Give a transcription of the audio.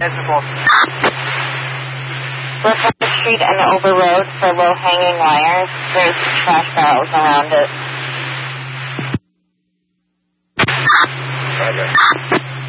Republic Street and Over Road for low-hanging wires. There's trash barrels around it.